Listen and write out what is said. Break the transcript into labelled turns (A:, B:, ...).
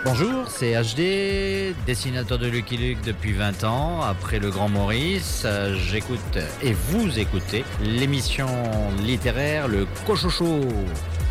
A: Bonjour, c'est HD, dessinateur de Lucky Luke depuis 20 ans. Après le Grand Maurice, j'écoute et vous écoutez l'émission littéraire Le Cochocho.